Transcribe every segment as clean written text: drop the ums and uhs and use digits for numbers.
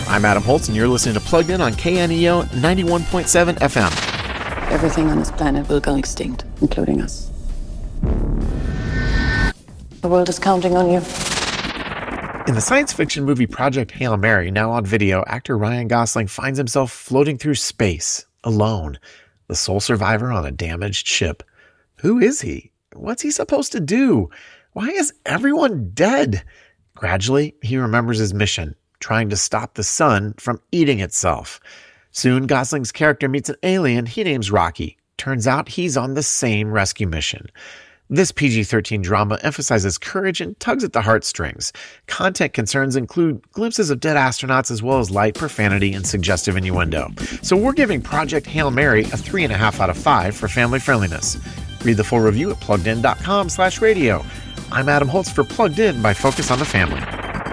I'm Adam Holtz, and you're listening to Plugged In on KNEO 91.7 FM. Everything on this planet will go extinct, including us. The world is counting on you. In the science fiction movie Project Hail Mary, now on video, actor Ryan Gosling finds himself floating through space, alone, the sole survivor on a damaged ship. Who is he? What's he supposed to do? Why is everyone dead? Gradually, he remembers his mission, trying to stop the sun from eating itself. Soon, Gosling's character meets an alien he names Rocky. Turns out he's on the same rescue mission. This PG-13 drama emphasizes courage and tugs at the heartstrings. Content concerns include glimpses of dead astronauts as well as light profanity and suggestive innuendo. So we're giving Project Hail Mary a 3.5 out of 5 for family friendliness. Read the full review at pluggedin.com/radio. I'm Adam Holtz for Plugged In by Focus on the Family.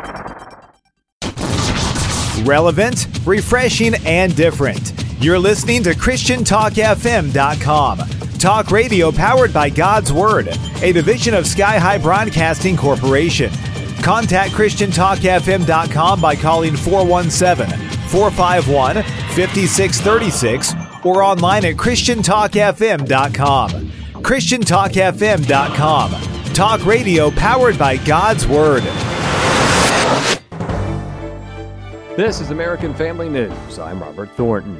Relevant, refreshing, and different. You're listening to ChristianTalkFM.com. Talk radio powered by God's Word, a division of Sky High Broadcasting Corporation. Contact ChristianTalkFM.com by calling 417-451-5636 or online at ChristianTalkFM.com. ChristianTalkFM.com. Talk radio powered by God's Word. This is American Family News. I'm Robert Thornton.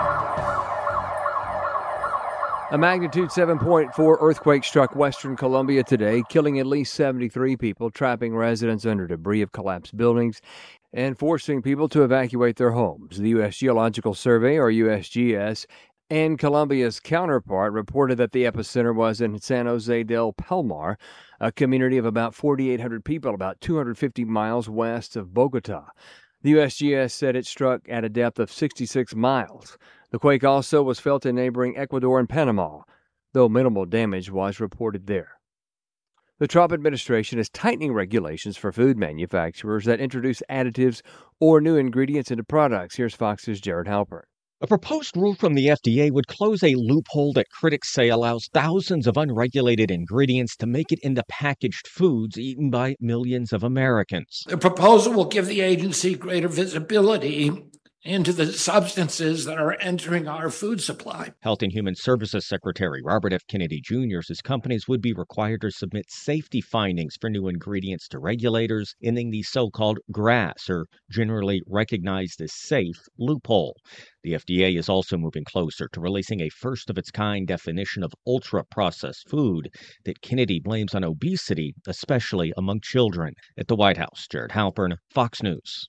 A magnitude 7.4 earthquake struck western Colombia today, killing at least 73 people, trapping residents under debris of collapsed buildings, and forcing people to evacuate their homes. The U.S. Geological Survey, or USGS, and Colombia's counterpart reported that the epicenter was in San Jose del Palmar, a community of about 4,800 people, about 250 miles west of Bogota. The USGS said it struck at a depth of 66 miles. The quake also was felt in neighboring Ecuador and Panama, though minimal damage was reported there. The Trump administration is tightening regulations for food manufacturers that introduce additives or new ingredients into products. Here's Fox's Jared Halpern. A proposed rule from the FDA would close a loophole that critics say allows thousands of unregulated ingredients to make it into packaged foods eaten by millions of Americans. The proposal will give the agency greater visibility into the substances that are entering our food supply. Health and Human Services Secretary Robert F. Kennedy Jr. says companies would be required to submit safety findings for new ingredients to regulators, ending the so-called GRAS, or generally recognized as safe, loophole. The FDA is also moving closer to releasing a first-of-its-kind definition of ultra-processed food that Kennedy blames on obesity, especially among children. At the White House, Jared Halpern, Fox News.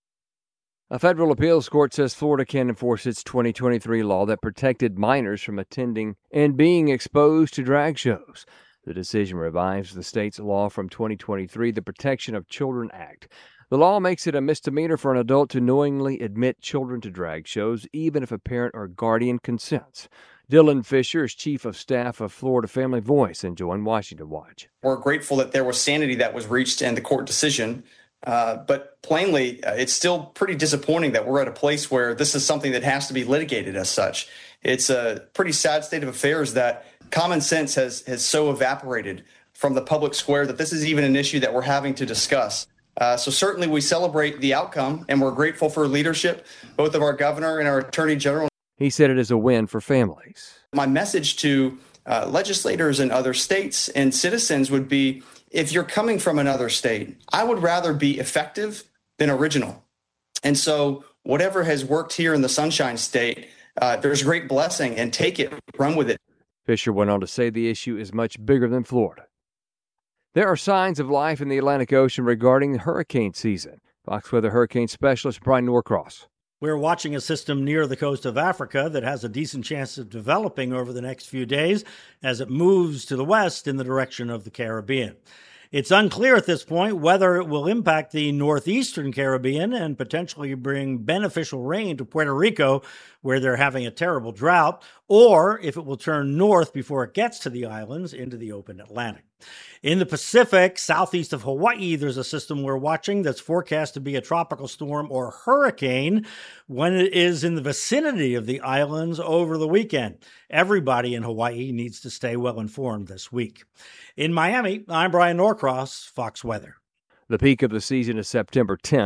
A federal appeals court says Florida can enforce its 2023 law that protected minors from attending and being exposed to drag shows. The decision revives the state's law from 2023, the Protection of Children Act. The law makes it a misdemeanor for an adult to knowingly admit children to drag shows, even if a parent or guardian consents. Dylan Fisher is chief of staff of Florida Family Voice and joined Washington Watch. We're grateful that there was sanity that was reached in the court decision. But plainly, it's still pretty disappointing that we're at a place where this is something that has to be litigated as such. It's a pretty sad state of affairs that common sense has so evaporated from the public square that this is even an issue that we're having to discuss. So certainly we celebrate the outcome, and we're grateful for leadership, both of our governor and our attorney general. He said it is a win for families. My message to legislators in other states and citizens would be, if you're coming from another state, I would rather be effective than original. And so whatever has worked here in the Sunshine State, there's great blessing, and take it, run with it. Fisher went on to say the issue is much bigger than Florida. There are signs of life in the Atlantic Ocean regarding hurricane season. Fox Weather hurricane specialist Brian Norcross. We're watching a system near the coast of Africa that has a decent chance of developing over the next few days as it moves to the west in the direction of the Caribbean. It's unclear at this point whether it will impact the northeastern Caribbean and potentially bring beneficial rain to Puerto Rico, where they're having a terrible drought, or if it will turn north before it gets to the islands into the open Atlantic. In the Pacific, southeast of Hawaii, there's a system we're watching that's forecast to be a tropical storm or hurricane when it is in the vicinity of the islands over the weekend. Everybody in Hawaii needs to stay well informed this week. In Miami, I'm Brian Norcross, Fox Weather. The peak of the season is September 10th.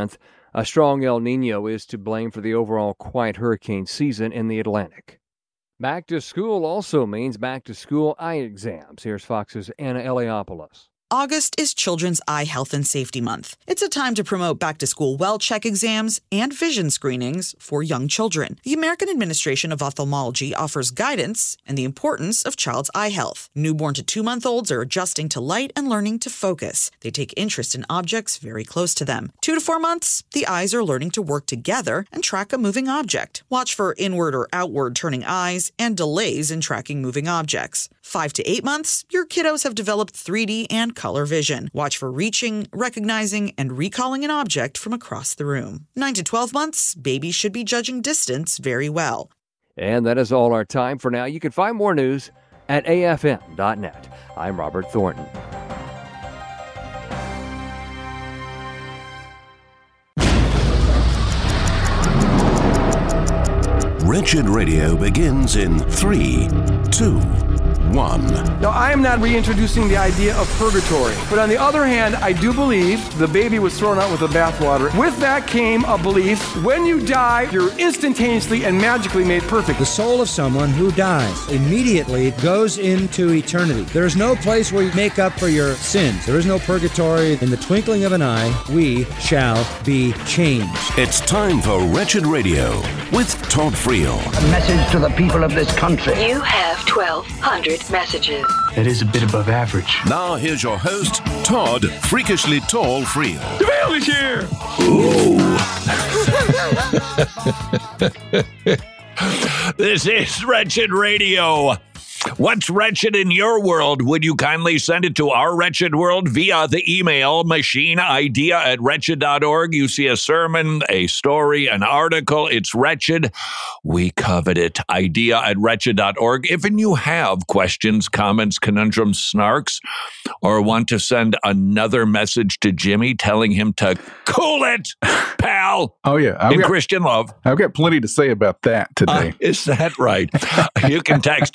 A strong El Nino is to blame for the overall quiet hurricane season in the Atlantic. Back to school also means back to school eye exams. Here's Fox's Anna Eliopoulos. August is Children's Eye Health and Safety Month. It's a time to promote back-to-school well-check exams and vision screenings for young children. The American Administration of Ophthalmology offers guidance and the importance of child's eye health. Newborn to 2-month-olds are adjusting to light and learning to focus. They take interest in objects very close to them. 2 to 4 months, the eyes are learning to work together and track a moving object. Watch for inward or outward turning eyes and delays in tracking moving objects. 5 to 8 months, your kiddos have developed 3D and color vision. Watch for reaching, recognizing, and recalling an object from across the room. 9 to 12 months, babies should be judging distance very well. And that is all our time for now. You can find more news at afm.net. I'm Robert Thornton. Wretched Radio begins in 3, 2, 1. Now, I am not reintroducing the idea of purgatory, but on the other hand, I do believe the baby was thrown out with the bathwater. With that came a belief, when you die, you're instantaneously and magically made perfect. The soul of someone who dies immediately goes into eternity. There is no place where you make up for your sins. There is no purgatory. In the twinkling of an eye, we shall be changed. It's time for Wretched Radio with Todd Friel. A message to the people of this country. You have 1,200 messages. That is a bit above average. Now here's your host, Todd Freakishly Tall Friel. The mail is here! Ooh. This is Wretched Radio. What's wretched in your world? Would you kindly send it to Our Wretched World via the email machineidea@wretched.org. You see a sermon, a story, an article. It's wretched. We covet it. Idea@wretched.org. If you have questions, comments, conundrums, snarks, or want to send another message to Jimmy telling him to cool it, pal. Oh, yeah. In Christian love. I've got plenty to say about that today. Is that right? You can text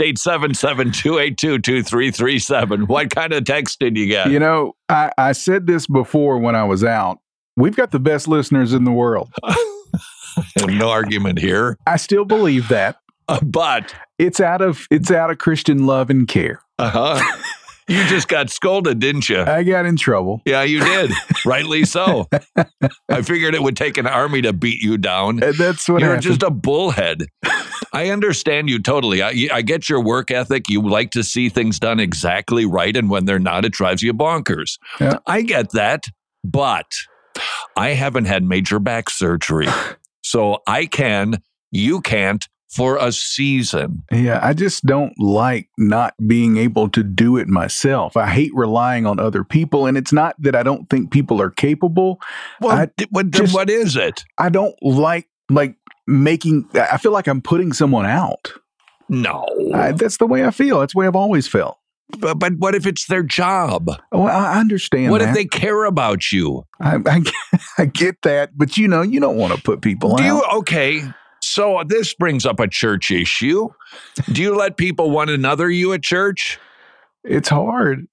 877-282-2337. What kind of text did you get? You know, I said this before when I was out. We've got the best listeners in the world. No argument here. I still believe that. But it's out of Christian love and care. Uh-huh. You just got scolded, didn't you? I got in trouble. Yeah, you did. Rightly so. I figured it would take an army to beat you down. And that's what You're happened. just a bullhead. I understand you totally. I get your work ethic. You like to see things done exactly right. And when they're not, it drives you bonkers. Yeah. I get that. But I haven't had major back surgery. So you can't. For a season. Yeah, I just don't like not being able to do it myself. I hate relying on other people, and it's not that I don't think people are capable. Well, what is it? I don't like making, I feel like I'm putting someone out. No. That's the way I feel. That's the way I've always felt. But what if it's their job? Well, I understand What that. if they care about you? I get that, but you don't want to put people out. Okay. So this brings up a church issue. Do you let people want another you at church? It's hard.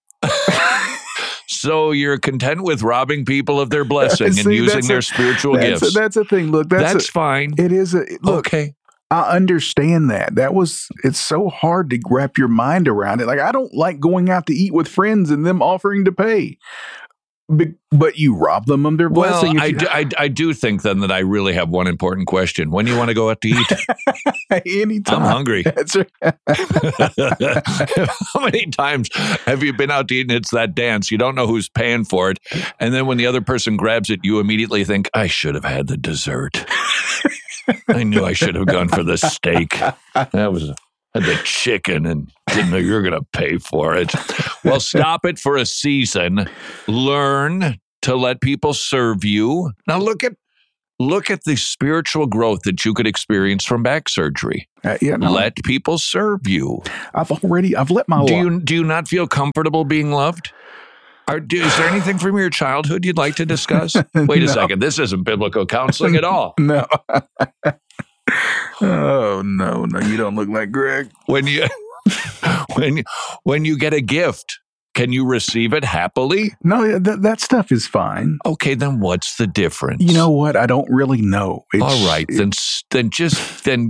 So you're content with robbing people of their blessing and using their spiritual gifts. That's a thing. Look, that's fine. It is. Okay. I understand that. It's so hard to wrap your mind around it. Like, I don't like going out to eat with friends and them offering to pay. But you rob them of their blessing. Well, I do think then that I really have one important question. When do you want to go out to eat? Anytime. I'm hungry. That's right. How many times have you been out to eat and it's that dance? You don't know who's paying for it. And then when the other person grabs it, you immediately think, I should have had the dessert. I knew I should have gone for the steak. That was the chicken and didn't know you were going to pay for it. Well, stop it for a season. Learn to let people serve you. Now look at the spiritual growth that you could experience from back surgery. Let people serve you. I've let my life. Do you not feel comfortable being loved? Is there anything from your childhood you'd like to discuss? Wait a second. This isn't biblical counseling at all. No. Oh, no, you don't look like Greg. When you get a gift, Can you receive it happily? No, that stuff is fine. Okay, then what's the difference? You know what? I don't really know. All right, then just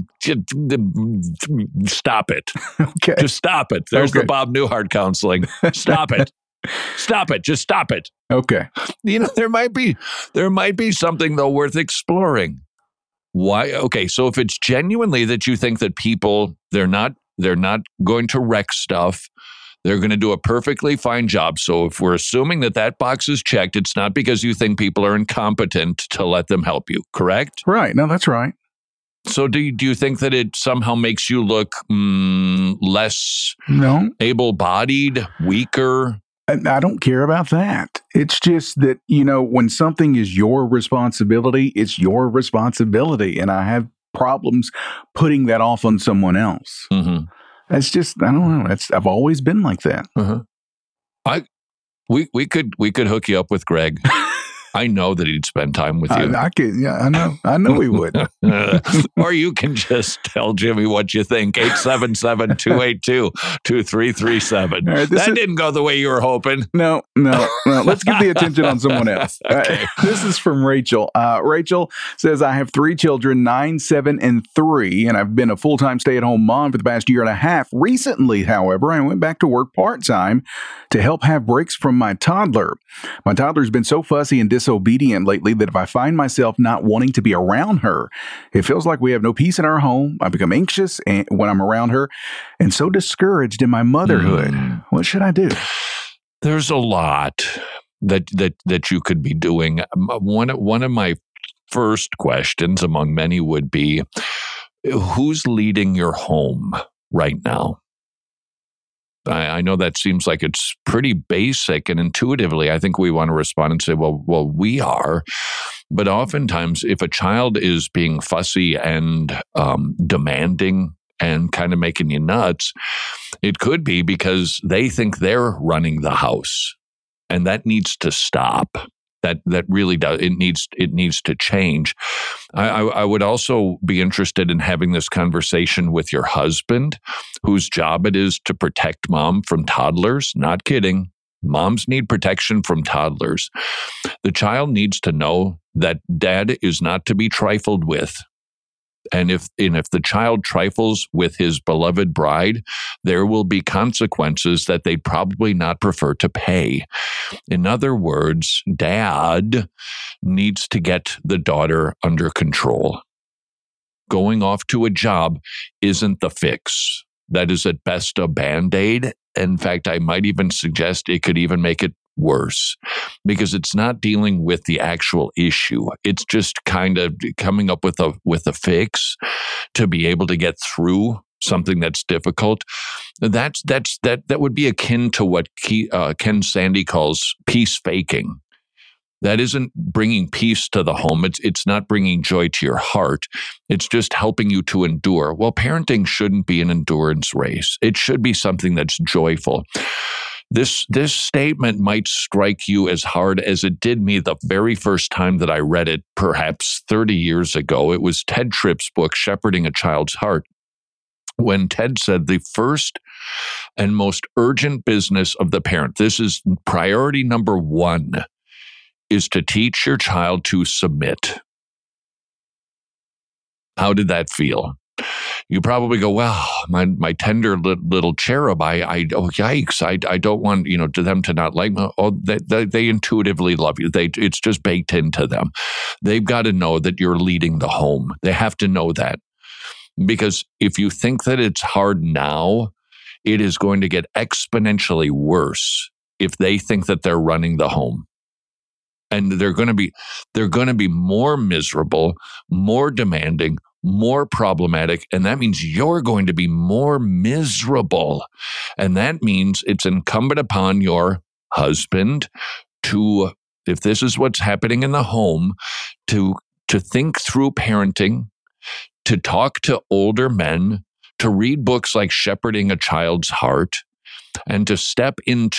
stop it. Okay. Just stop it. There's the Bob Newhart counseling. Stop it. Stop it. Just stop it. Okay. You know, there might be something though worth exploring. Why? Okay, so if it's genuinely that you think that people they're not going to wreck stuff, they're going to do a perfectly fine job. So if we're assuming that box is checked, it's not because you think people are incompetent to let them help you, correct? Right. No, that's right. So do you think that it somehow makes you look less able-bodied, weaker? I don't care about that. It's just that, when something is your responsibility, it's your responsibility. And I have problems putting that off on someone else. Mm-hmm. That's just, I don't know. I've always been like that. Uh-huh. We could hook you up with Greg. I know that he'd spend time with you. I know he would. Or you can just tell Jimmy what you think. 877-282-2337. Right, that didn't go the way you were hoping. No. Let's get the attention on someone else. Okay. This is from Rachel. Rachel says, I have 3 children, 9, 7, and 3, and I've been a full-time stay-at-home mom for the past year and a half. Recently, however, I went back to work part-time to help have breaks from my toddler. My toddler's been so fussy and disobedient lately that if I find myself not wanting to be around her, it feels like we have no peace in our home. I become anxious when I'm around her and so discouraged in my motherhood. What should I do? There's a lot that you could be doing. One of my first questions among many would be, who's leading your home right now? I know that seems like it's pretty basic, and intuitively, I think we want to respond and say, well, we are. But oftentimes, if a child is being fussy and demanding and kind of making you nuts, it could be because they think they're running the house, and that needs to stop. That really does. It needs to change. I would also be interested in having this conversation with your husband, whose job it is to protect mom from toddlers. Not kidding. Moms need protection from toddlers. The child needs to know that dad is not to be trifled with. And if the child trifles with his beloved bride, there will be consequences that they'd probably not prefer to pay. In other words, dad needs to get the daughter under control. Going off to a job isn't the fix. That is at best a Band-Aid. In fact, I might even suggest it could even make it worse, because it's not dealing with the actual issue. It's just kind of coming up with a fix to be able to get through something that's difficult. That would be akin to what Ken Sande calls peace faking. That isn't bringing peace to the home. It's not bringing joy to your heart. It's just helping you to endure. Well, parenting shouldn't be an endurance race. It should be something that's joyful. This statement might strike you as hard as it did me the very first time that I read it, perhaps 30 years ago. It was Ted Tripp's book, Shepherding a Child's Heart, when Ted said the first and most urgent business of the parent, this is priority number 1, is to teach your child to submit. How did that feel? You probably go, well, my tender little cherub, yikes, I don't want, to them to not like me. Oh, they intuitively love you. It's just baked into them. They've got to know that you're leading the home. They have to know that. Because if you think that it's hard now, it is going to get exponentially worse if they think that they're running the home. And they're going to be more miserable, more demanding, more problematic, and that means you're going to be more miserable. And that means it's incumbent upon your husband to, if this is what's happening in the home, to think through parenting, to talk to older men, to read books like Shepherding a Child's Heart, and to step into